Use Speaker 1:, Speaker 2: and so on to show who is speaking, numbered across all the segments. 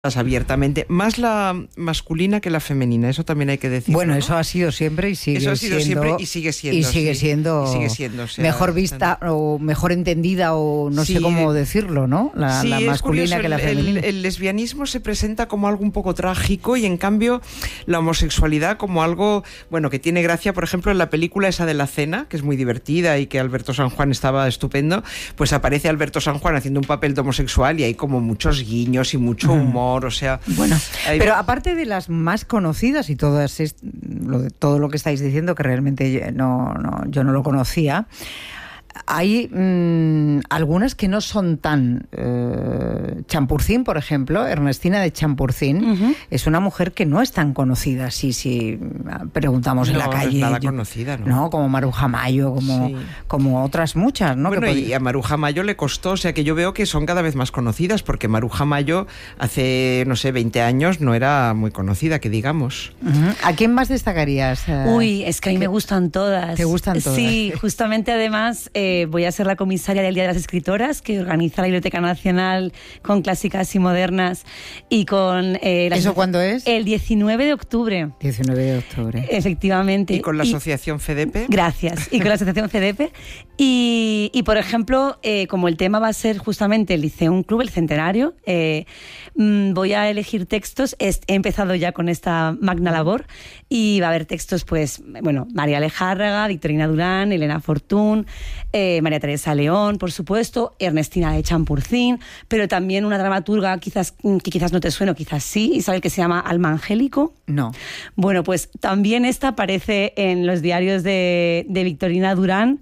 Speaker 1: abiertamente, más la masculina que la femenina, eso también hay que decir.
Speaker 2: Bueno,
Speaker 1: ¿no?
Speaker 2: Eso ha sido siempre y sigue
Speaker 1: eso ha sido
Speaker 2: siendo,
Speaker 1: siempre y sigue siendo.
Speaker 2: Y sigue siendo,
Speaker 1: o sea,
Speaker 2: mejor vista o mejor entendida, o no sé cómo decirlo, ¿no? La masculina
Speaker 1: curioso,
Speaker 2: que la femenina.
Speaker 1: El lesbianismo se presenta como algo un poco trágico y en cambio la homosexualidad como algo, bueno, que tiene gracia. Por ejemplo, en la película esa de La Cena, que es muy divertida y que Alberto San Juan estaba estupendo, pues aparece Alberto San Juan haciendo un papel de homosexual y hay como muchos guiños y mucho humor, o sea...
Speaker 2: Bueno, pero aparte de las más conocidas y todo lo que estáis diciendo, que realmente yo no lo conocía, hay algunas que no son tan... Champurcín, por ejemplo, Ernestina de Champurcín, es una mujer que no es tan conocida, si preguntamos en la calle.
Speaker 1: No es nada conocida, ¿no?
Speaker 2: ¿No? Como Maruja Mayo, como otras muchas, ¿no?
Speaker 1: Bueno, y a Maruja Mayo le costó, o sea que yo veo que son cada vez más conocidas, porque Maruja Mayo hace, no sé, 20 años no era muy conocida, que digamos.
Speaker 2: ¿A quién más destacarías?
Speaker 3: Uy, es que a mí me gustan todas.
Speaker 2: ¿Te gustan todas?
Speaker 3: Sí, justamente además voy a ser la comisaria del Día de las Escritoras, que organiza la Biblioteca Nacional con clásicas y modernas y con...
Speaker 2: ¿Eso cuándo es?
Speaker 3: El 19 de octubre.
Speaker 2: 19 de octubre.
Speaker 3: Efectivamente.
Speaker 1: ¿Y con la asociación FEDEPE?
Speaker 3: Gracias. Y con la asociación FEDEPE. Y por ejemplo, como el tema va a ser justamente el Liceum Club, el centenario, voy a elegir textos. He empezado ya con esta magna labor y va a haber textos, pues, bueno, María Lejárraga, Victorina Durán, Elena Fortún, María Teresa León, por supuesto, Ernestina de Champurcín, pero también una dramaturga que quizás no te suene, o quizás sí, Isabel, que se llama Alma Angélico.
Speaker 2: No.
Speaker 3: Bueno, pues también esta aparece en los diarios de Victorina Durán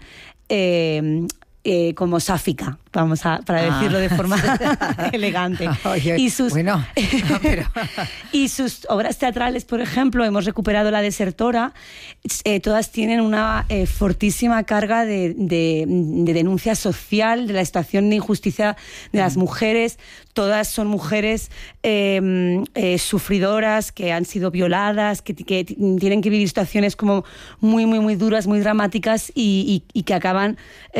Speaker 3: como sáfica, para decirlo de forma elegante.
Speaker 2: Oye,
Speaker 3: y sus obras teatrales, por ejemplo, hemos recuperado La Desertora, todas tienen una fortísima carga de denuncia social, de la situación de injusticia de las mujeres. Todas son mujeres sufridoras, que han sido violadas, que tienen que vivir situaciones como muy, muy, muy duras, muy dramáticas y que acaban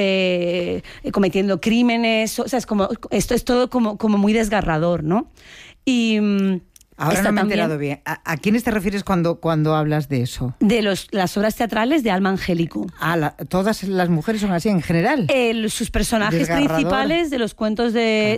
Speaker 3: cometiendo crímenes. O sea, esto es todo como muy desgarrador, ¿no? Y
Speaker 2: ahora no me he enterado bien. ¿A quiénes te refieres cuando hablas de eso?
Speaker 3: De las obras teatrales de Alma Angélico.
Speaker 2: ¿Todas las mujeres son así en general?
Speaker 3: Sus personajes principales de los cuentos de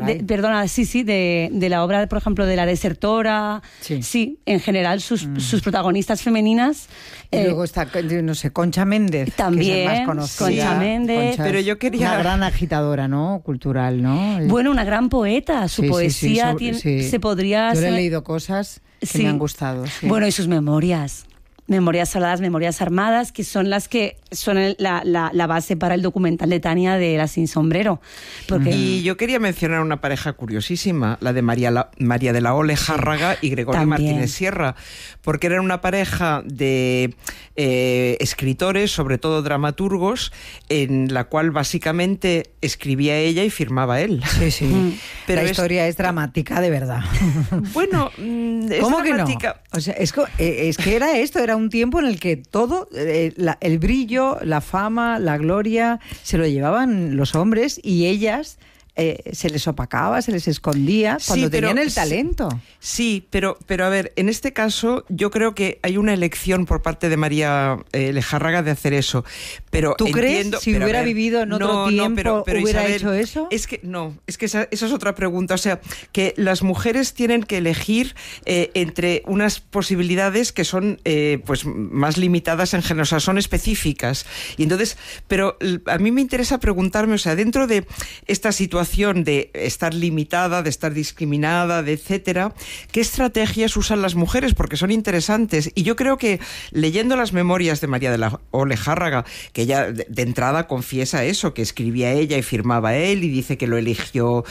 Speaker 3: la obra, por ejemplo, de La Desertora. Sí, en general sus protagonistas femeninas.
Speaker 2: Y luego está, no sé, Concha Méndez.
Speaker 3: También,
Speaker 2: que es más conocida.
Speaker 3: Concha Méndez.
Speaker 1: Pero yo quería...
Speaker 2: Una gran agitadora, ¿no? Cultural, ¿no?
Speaker 3: Bueno, una gran poeta. Su poesía se podría...
Speaker 2: Yo le he leído cosas que me han gustado. Sí.
Speaker 3: Bueno, y sus memorias. Memorias saladas, memorias armadas, que son las que son la base para el documental de Tania de La Sin Sombrero.
Speaker 1: Y yo quería mencionar una pareja curiosísima, la de María de la O Lejárraga y Gregorio Martínez Sierra, porque eran una pareja de escritores, sobre todo dramaturgos, en la cual básicamente escribía ella y firmaba él.
Speaker 2: Sí. Pero la historia es dramática, de verdad.
Speaker 1: Bueno,
Speaker 2: ¿cómo dramática? Que no? O sea, es que era un tiempo en el que todo, el brillo, la fama, la gloria, se lo llevaban los hombres y ellas... se les opacaba, se les escondía cuando tenían el talento.
Speaker 1: Sí, pero a ver, en este caso yo creo que hay una elección por parte de María Lejárraga de hacer eso. Pero
Speaker 2: ¿tú crees si hubiera vivido en otro tiempo pero hubiera Isabel, hecho eso?
Speaker 1: Es que esa es otra pregunta. O sea, que las mujeres tienen que elegir entre unas posibilidades que son pues más limitadas en género, o sea, son específicas. Y entonces, pero a mí me interesa preguntarme, o sea, dentro de esta situación de estar limitada, de estar discriminada, de etcétera, ¿qué estrategias usan las mujeres? Porque son interesantes. Y yo creo que leyendo las memorias de María de la O Lejárraga, que ella de entrada confiesa eso, que escribía ella y firmaba él, y dice que lo eligió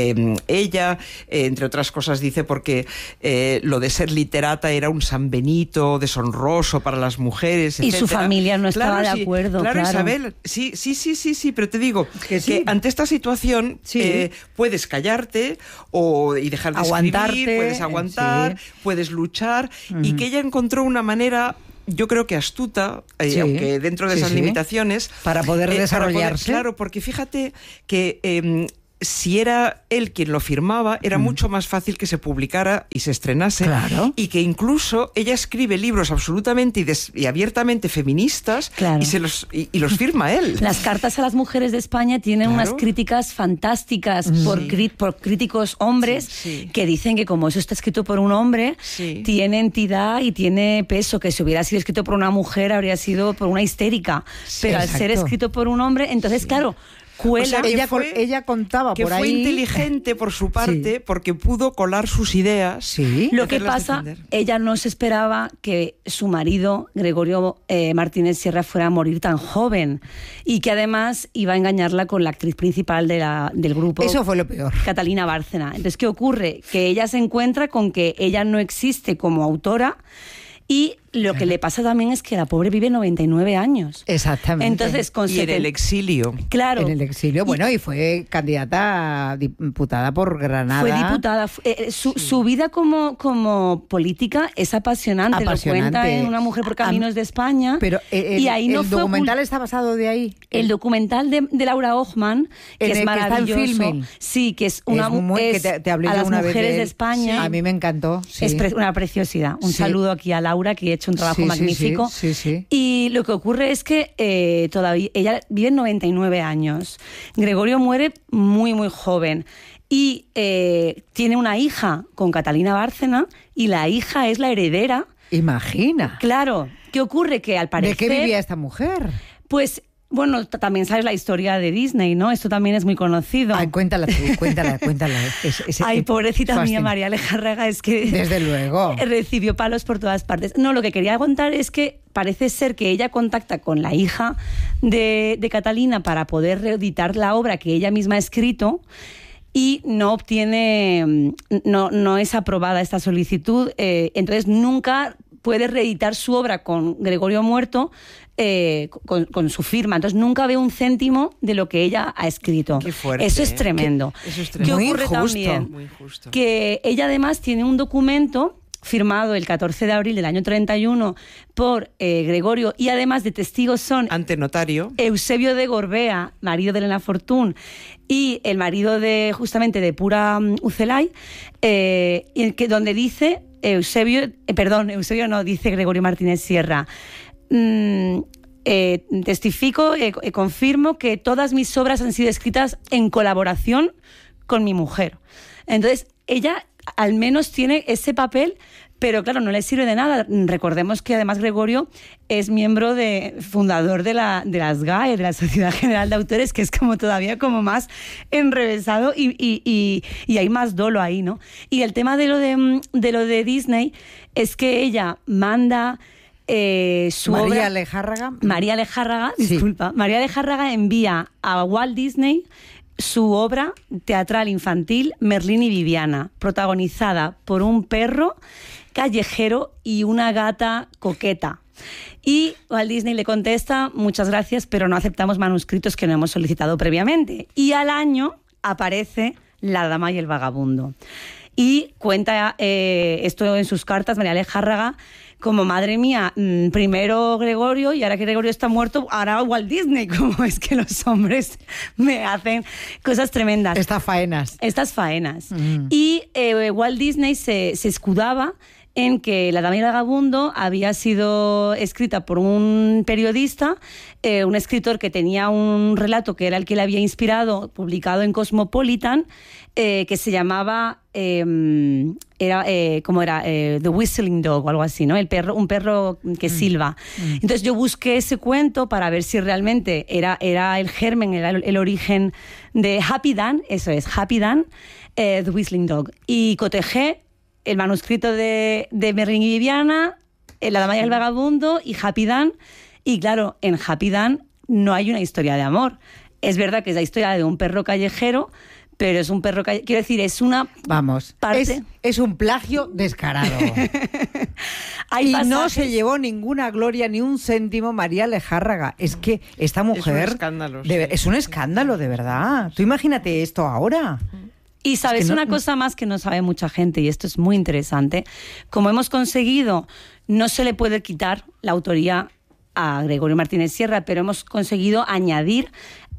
Speaker 1: ella, entre otras cosas dice porque lo de ser literata era un San Benito deshonroso para las mujeres, etcétera.
Speaker 3: Y su familia no estaba de acuerdo.
Speaker 1: Claro, Isabel, sí, pero te digo que ante esta situación puedes callarte y dejar de escribir, puedes aguantar, puedes luchar, y que ella encontró una manera, yo creo que astuta, aunque dentro de esas limitaciones,
Speaker 2: para poder desarrollarse.
Speaker 1: Claro, porque fíjate que si era él quien lo firmaba, era mucho más fácil que se publicara y se estrenase.
Speaker 2: Claro.
Speaker 1: Y que incluso ella escribe libros absolutamente y abiertamente feministas,
Speaker 3: Claro.
Speaker 1: y los firma él.
Speaker 3: Las cartas a las mujeres de España tienen
Speaker 1: Claro.
Speaker 3: unas críticas fantásticas por críticos hombres que dicen que como eso está escrito por un hombre, tiene entidad y tiene peso, que si hubiera sido escrito por una mujer habría sido por una histérica. Pero al ser escrito por un hombre, entonces claro, cuela.
Speaker 1: O sea, que
Speaker 2: ella contaba
Speaker 1: que
Speaker 2: por
Speaker 1: fue
Speaker 2: ahí...
Speaker 1: inteligente por su parte, porque pudo colar sus ideas.
Speaker 2: Sí.
Speaker 3: Lo que
Speaker 1: hacerlas
Speaker 3: pasa,
Speaker 1: defender.
Speaker 3: ella no se esperaba que su marido, Gregorio Martínez Sierra, fuera a morir tan joven y que además iba a engañarla con la actriz principal del grupo.
Speaker 2: Eso fue lo peor.
Speaker 3: Catalina Bárcena. Entonces, ¿qué ocurre? Que ella se encuentra con que ella no existe como autora y lo que le pasa también es que la pobre vive 99 años.
Speaker 2: Exactamente.
Speaker 3: Entonces,
Speaker 1: Y en el exilio.
Speaker 3: Claro.
Speaker 2: En el exilio, bueno, y fue candidata a diputada por Granada.
Speaker 3: Fue diputada. Su vida como política es apasionante. Lo cuenta en Una mujer por caminos de España.
Speaker 2: Pero
Speaker 3: y ahí no
Speaker 2: el
Speaker 3: fue
Speaker 2: documental está basado de ahí.
Speaker 3: El documental de Laura Ochman, que es maravilloso.
Speaker 2: Que está en Filmin.
Speaker 3: Sí, que es una
Speaker 2: que te hablé
Speaker 3: a
Speaker 2: yo
Speaker 3: las
Speaker 2: una
Speaker 3: mujeres
Speaker 2: vez
Speaker 3: de España.
Speaker 2: Sí. A mí me encantó. Sí.
Speaker 3: Es una preciosidad. Un saludo aquí a Laura, que ha hecho un trabajo magnífico.
Speaker 2: Sí.
Speaker 3: Y lo que ocurre es que todavía ella vive 99 años. Gregorio muere muy, muy joven. Y tiene una hija con Catalina Bárcena y la hija es la heredera.
Speaker 2: Imagina.
Speaker 3: Claro. ¿Qué ocurre? Que al parecer...
Speaker 2: ¿De qué vivía esta mujer?
Speaker 3: Pues... Bueno, también sabes la historia de Disney, ¿no? Esto también es muy conocido.
Speaker 2: Ay, cuéntala tú, cuéntala.
Speaker 3: Ay, pobrecita mía, María Alejárraga, es que...
Speaker 2: Desde luego.
Speaker 3: Recibió palos por todas partes. No, lo que quería contar es que parece ser que ella contacta con la hija de Catalina para poder reeditar la obra que ella misma ha escrito y no obtiene... No es aprobada esta solicitud. Entonces, nunca puede reeditar su obra con Gregorio muerto con su firma. Entonces nunca ve un céntimo de lo que ella ha escrito.
Speaker 1: Qué fuerte,
Speaker 3: Eso es tremendo.
Speaker 1: Eso es tremendo.
Speaker 3: ¿Qué ocurre
Speaker 2: Muy injusto.
Speaker 3: también?
Speaker 1: Muy injusto.
Speaker 3: Que ella además tiene un documento firmado el 14 de abril del año 31 por Gregorio, y además de testigos son
Speaker 1: Ante notario.
Speaker 3: Eusebio de Gorbea, marido de Elena Fortún, y el marido justamente de Pura Ucelay, donde dice Eusebio no, dice Gregorio Martínez Sierra, testifico, confirmo que todas mis obras han sido escritas en colaboración con mi mujer. Entonces, ella al menos tiene ese papel, pero claro, no le sirve de nada. Recordemos que además Gregorio es miembro fundador de las GAE, de la Sociedad General de Autores, que es como todavía como más enrevesado y hay más dolo ahí, ¿no? Y el tema de lo de Disney es que ella manda su obra... María Alejárraga, disculpa. Sí. María Alejárraga envía a Walt Disney su obra teatral infantil Merlín y Viviana, protagonizada por un perro callejero y una gata coqueta. Y Walt Disney le contesta: muchas gracias, pero no aceptamos manuscritos que no hemos solicitado previamente. Y al año aparece La dama y el vagabundo. Y cuenta esto en sus cartas María Alejárraga como: madre mía, primero Gregorio y ahora que Gregorio está muerto, ahora Walt Disney. Como es que los hombres me hacen cosas tremendas.
Speaker 2: Estas faenas.
Speaker 3: Y Walt Disney se escudaba en que La dama y el vagabundo había sido escrita por un periodista, un escritor que tenía un relato que era el que le había inspirado, publicado en Cosmopolitan, que se llamaba The Whistling Dog o algo así, ¿no? Un perro que silba. Entonces yo busqué ese cuento para ver si realmente era el germen, era el origen de Happy Dan, eso es, Happy Dan, The Whistling Dog. Y cotejé el manuscrito de Merlín y Viviana, La dama y el vagabundo y Happy Dan. Y claro, en Happy Dan no hay una historia de amor. Es verdad que es la historia de un perro callejero, pero es un perro callejero. Quiero decir, es una parte...
Speaker 2: Es un plagio descarado. Y no se llevó ninguna gloria ni un céntimo María Alejárraga. Es que esta mujer...
Speaker 1: Es un escándalo.
Speaker 2: Es un escándalo, de verdad. Tú imagínate esto ahora.
Speaker 3: Y sabes, una cosa más que no sabe mucha gente, y esto es muy interesante: como hemos conseguido, no se le puede quitar la autoría a Gregorio Martínez Sierra, pero hemos conseguido añadir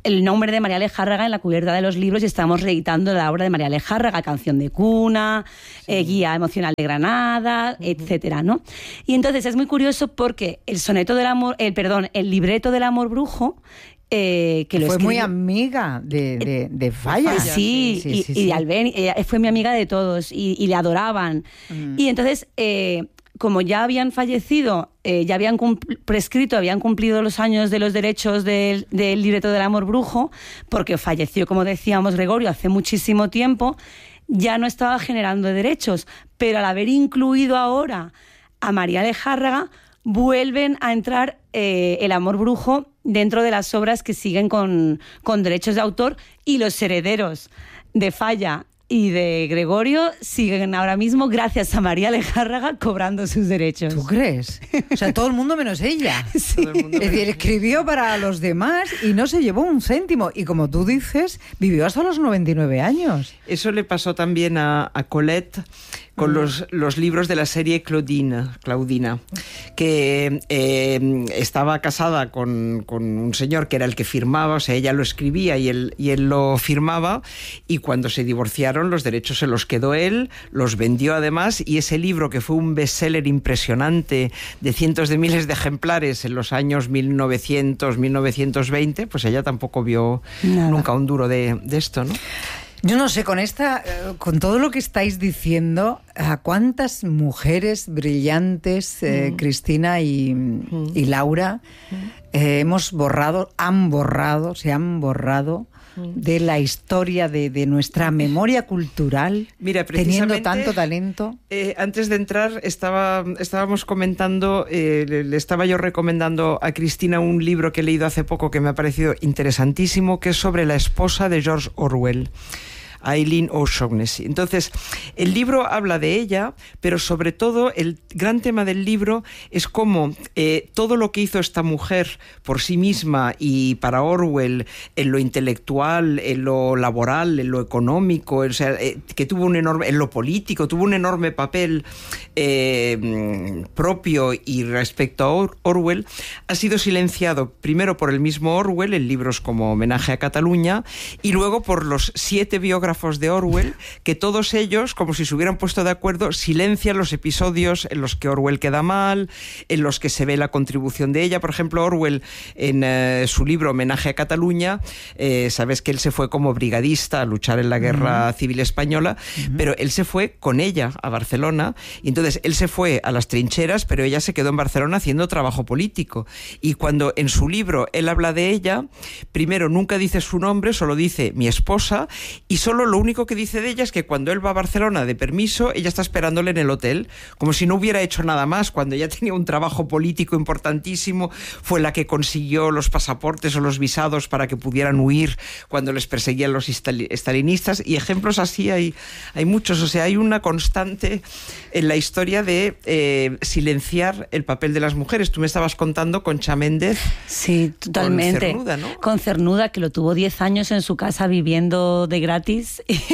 Speaker 3: el nombre de María Lejárraga en la cubierta de los libros y estamos reeditando la obra de María Lejárraga, Canción de cuna, Guía emocional de Granada, etcétera, ¿no? Y entonces es muy curioso porque el libreto del amor brujo, que lo
Speaker 2: fue
Speaker 3: escribió...
Speaker 2: muy amiga de Falla.
Speaker 3: Sí, y de Albeni, fue mi amiga de todos y le adoraban. Y entonces, como ya habían fallecido, ya habían prescrito, habían cumplido los años de los derechos del libreto del amor brujo, porque falleció, como decíamos, Gregorio hace muchísimo tiempo, ya no estaba generando derechos, pero al haber incluido ahora a María Lejárraga, vuelven a entrar el amor brujo dentro de las obras que siguen con derechos de autor, y los herederos de Falla y de Gregorio siguen ahora mismo, gracias a María Lejárraga, cobrando sus derechos.
Speaker 2: ¿Tú crees? O sea, todo el mundo menos ella.
Speaker 3: Sí.
Speaker 1: Todo el mundo
Speaker 2: Es decir, escribió para los demás y no se llevó un céntimo. Y como tú dices, vivió hasta los 99 años.
Speaker 1: Eso le pasó también a Colette con los libros de la serie Claudina, que estaba casada con un señor que era el que firmaba, o sea, ella lo escribía y él lo firmaba, y cuando se divorciaron los derechos se los quedó él, los vendió además, y ese libro, que fue un bestseller impresionante de cientos de miles de ejemplares en los años 1900, 1920, pues ella tampoco vio nunca un duro de esto, ¿no?
Speaker 2: Yo no sé, con todo lo que estáis diciendo, ¿a cuántas mujeres brillantes, Cristina y Laura, se han borrado de la historia de nuestra memoria cultural, teniendo tanto talento?
Speaker 1: Antes de entrar estábamos comentando, le estaba yo recomendando a Cristina un libro que he leído hace poco que me ha parecido interesantísimo, que es sobre la esposa de George Orwell, Eileen O'Shaughnessy. Entonces, el libro habla de ella, pero sobre todo el gran tema del libro es cómo todo lo que hizo esta mujer por sí misma y para Orwell, en lo intelectual, en lo laboral, en lo económico, o sea, que tuvo en lo político, tuvo un enorme papel propio, y respecto a Orwell, ha sido silenciado primero por el mismo Orwell en libros como Homenaje a Cataluña, y luego por los 7 biógrafos de Orwell, que todos ellos, como si se hubieran puesto de acuerdo, silencian los episodios en los que Orwell queda mal, en los que se ve la contribución de ella. Por ejemplo, Orwell, en su libro Homenaje a Cataluña, sabes que él se fue como brigadista a luchar en la Guerra Civil Española, pero él se fue con ella a Barcelona, y entonces él se fue a las trincheras, pero ella se quedó en Barcelona haciendo trabajo político. Y cuando en su libro él habla de ella, primero nunca dice su nombre, solo dice mi esposa, y solo lo único que dice de ella es que cuando él va a Barcelona de permiso, ella está esperándole en el hotel, como si no hubiera hecho nada más, cuando ella tenía un trabajo político importantísimo, fue la que consiguió los pasaportes o los visados para que pudieran huir cuando les perseguían los estalinistas, y ejemplos así hay muchos. O sea, hay una constante en la historia de silenciar el papel de las mujeres. Tú me estabas contando Concha Méndez.
Speaker 3: Sí, totalmente.
Speaker 1: Con Cernuda, ¿no?
Speaker 3: Con Cernuda, que lo tuvo 10 años en su casa viviendo de gratis.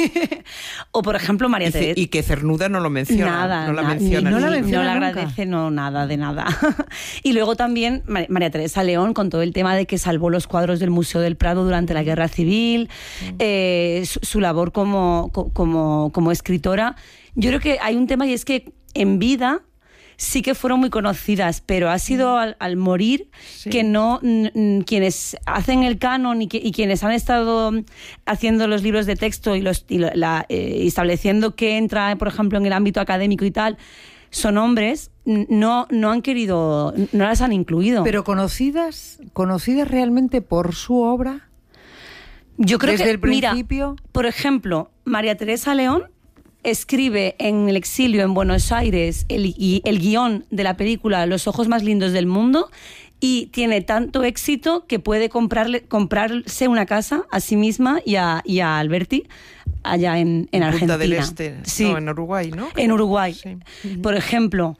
Speaker 3: O, por ejemplo, María Teresa.
Speaker 1: Y que Cernuda no lo menciona.
Speaker 3: Nada,
Speaker 1: no la menciona.
Speaker 3: no
Speaker 2: la
Speaker 3: agradece, no, nada de nada. Y luego también María Teresa León, con todo el tema de que salvó los cuadros del Museo del Prado durante la Guerra Civil, su labor como escritora. Yo creo que hay un tema, y es que en vida sí que fueron muy conocidas, pero ha sido al morir que no quienes hacen el canon y quienes han estado haciendo los libros de texto y estableciendo qué entra, por ejemplo, en el ámbito académico y tal, son hombres, no han querido, no las han incluido.
Speaker 2: Pero conocidas realmente por su obra.
Speaker 3: Yo creo
Speaker 2: desde
Speaker 3: que,
Speaker 2: el principio.
Speaker 3: Mira, por ejemplo, María Teresa León escribe en el exilio en Buenos Aires el guión de la película Los ojos más lindos del mundo, y tiene tanto éxito que puede comprarse una casa a sí misma y a Alberti allá en Argentina.
Speaker 1: Punta del Este,
Speaker 3: sí.
Speaker 1: No, en Uruguay, ¿no?
Speaker 3: En Uruguay.
Speaker 1: Sí.
Speaker 3: Por ejemplo,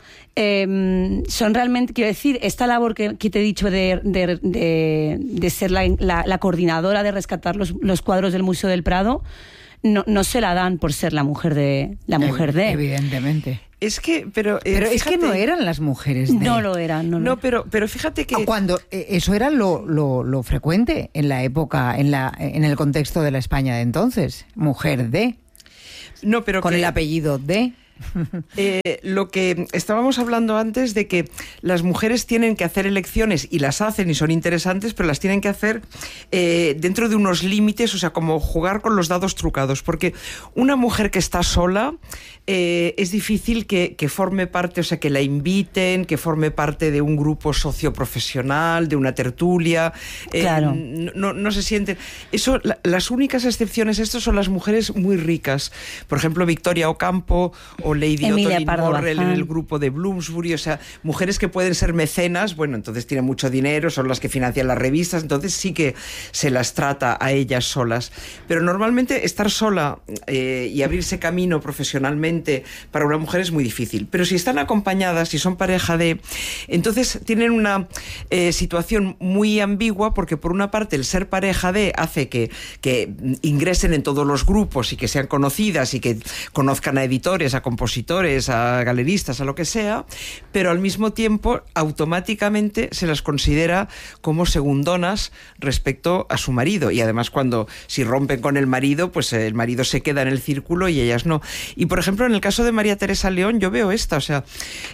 Speaker 3: son realmente, quiero decir, esta labor que te he dicho de ser la coordinadora de rescatar los cuadros del Museo del Prado, no se la dan por ser la mujer de.
Speaker 2: Evidentemente.
Speaker 1: Es que, pero
Speaker 2: fíjate,
Speaker 1: es que
Speaker 2: no eran las mujeres de...
Speaker 3: No lo eran. No,
Speaker 1: pero fíjate que...
Speaker 2: Cuando eso era lo frecuente en la época, en el contexto de la España de entonces. Mujer de...
Speaker 1: No, pero
Speaker 2: con el apellido de...
Speaker 1: Lo que estábamos hablando antes de que las mujeres tienen que hacer elecciones y las hacen y son interesantes, pero las tienen que hacer dentro de unos límites, o sea, como jugar con los dados trucados, porque una mujer que está sola es difícil que forme parte, o sea, que la inviten, que forme parte de un grupo socioprofesional, de una tertulia.
Speaker 3: Claro.
Speaker 1: No se sienten... Eso, las únicas excepciones a esto son las mujeres muy ricas. Por ejemplo, Victoria Ocampo o Lady Ottoline Morrell en el grupo de Bloomsbury, o sea, mujeres que pueden ser mecenas, bueno, entonces tienen mucho dinero, son las que financian las revistas, entonces sí que se las trata a ellas solas. Pero normalmente estar sola y abrirse camino profesionalmente para una mujer es muy difícil. Pero si están acompañadas, si son pareja de... Entonces tienen una situación muy ambigua, porque por una parte el ser pareja de hace que ingresen en todos los grupos y que sean conocidas y que conozcan a editores, a compositores, a galeristas, a lo que sea, pero al mismo tiempo automáticamente se las considera como segundonas respecto a su marido, y además si rompen con el marido, pues el marido se queda en el círculo y ellas no. Y por ejemplo, en el caso de María Teresa León, yo veo o sea,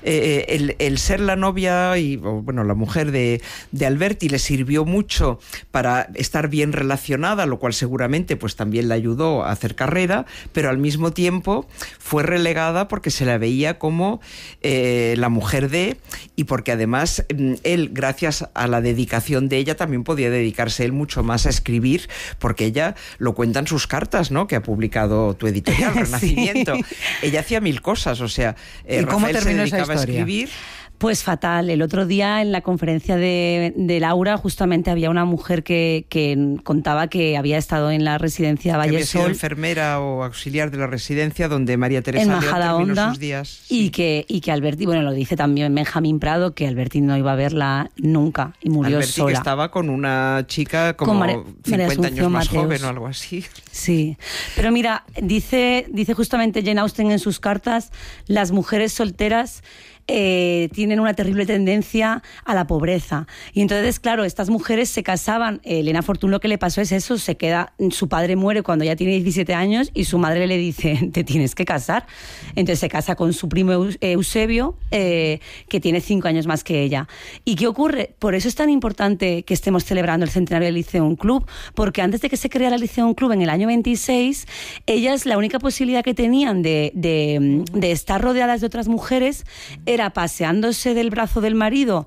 Speaker 1: el ser la novia la mujer de Alberti le sirvió mucho para estar bien relacionada, lo cual seguramente pues también le ayudó a hacer carrera, pero al mismo tiempo fue relegada porque se la veía como la mujer de, y porque además él, gracias a la dedicación de ella, también podía dedicarse él mucho más a escribir, porque ella lo cuenta en sus cartas, ¿no?, que ha publicado tu editorial, Renacimiento. Sí. Ella hacía 1000 cosas, o sea, Rafael se dedicaba a escribir.
Speaker 3: Pues fatal. El otro día en la conferencia de Laura justamente había una mujer que contaba que había estado en la residencia Valle
Speaker 1: había
Speaker 3: Sol.
Speaker 1: Sido enfermera o auxiliar de la residencia donde María Teresa León terminó sus días.
Speaker 3: Sí. Y que Alberti, bueno, lo dice también Benjamín Prado, que Alberti no iba a verla nunca y murió
Speaker 1: Alberti
Speaker 3: sola.
Speaker 1: Que estaba con una chica como 50 años más joven o algo así.
Speaker 3: Sí, pero mira, dice justamente Jane Austen en sus cartas, las mujeres solteras tienen una terrible tendencia a la pobreza. Y entonces, claro, estas mujeres se casaban. Elena Fortún lo que le pasó es eso, su padre muere cuando ya tiene 17 años y su madre le dice, te tienes que casar. Entonces se casa con su primo Eusebio, que tiene 5 años más que ella. ¿Y qué ocurre? Por eso es tan importante que estemos celebrando el centenario del Lyceum Club, porque antes de que se creara el Lyceum Club en el año 26, ellas, la única posibilidad que tenían de estar rodeadas de otras mujeres era paseándose del brazo del marido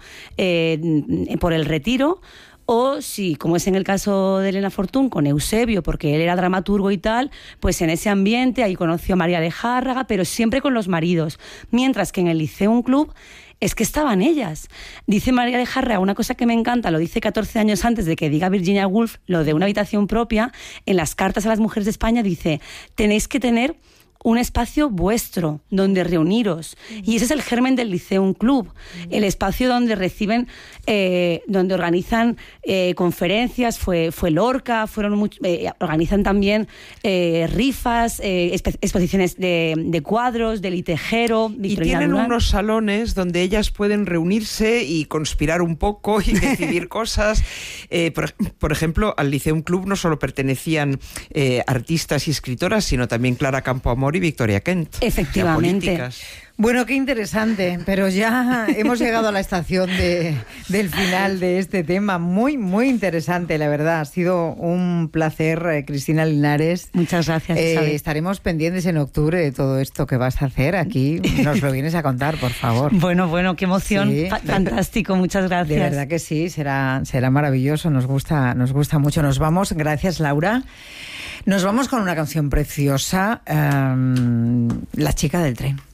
Speaker 3: por el Retiro, o si, como es en el caso de Elena Fortún, con Eusebio, porque él era dramaturgo y tal, pues en ese ambiente ahí conoció a María de Járraga, pero siempre con los maridos. Mientras que en el Lyceum Club es que estaban ellas. Dice María de Járraga una cosa que me encanta, lo dice 14 años antes de que diga Virginia Woolf, lo de una habitación propia. En las cartas a las mujeres de España dice, tenéis que tener un espacio vuestro donde reuniros, y ese es el germen del Lyceum Club, el espacio donde reciben, donde organizan conferencias, fue Lorca, organizan también rifas, exposiciones de cuadros, de litejero,
Speaker 1: y tienen unos salones donde ellas pueden reunirse y conspirar un poco y decidir cosas. Por ejemplo, al Lyceum Club no solo pertenecían artistas y escritoras, sino también Clara Campoamor y Victoria Kent.
Speaker 3: Efectivamente.
Speaker 2: Bueno, qué interesante, pero ya hemos llegado a la estación del final de este tema. Muy, muy interesante, la verdad. Ha sido un placer, Cristina Linares.
Speaker 3: Muchas gracias, Isabel.
Speaker 2: Estaremos pendientes en octubre de todo esto que vas a hacer aquí. Nos lo vienes a contar, por favor.
Speaker 3: Bueno, qué emoción. Sí. Fantástico, muchas gracias.
Speaker 2: De verdad que sí, será maravilloso. Nos gusta mucho. Nos vamos. Gracias, Laura. Nos vamos con una canción preciosa, La chica del tren.